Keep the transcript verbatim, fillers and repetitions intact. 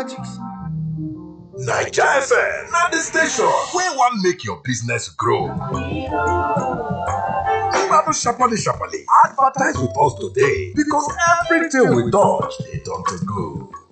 Magics. Naija F M na the station wey wan make your business grow. Gbadu sharparly sharparly advertise with us today because everything we touch dey turn to gold.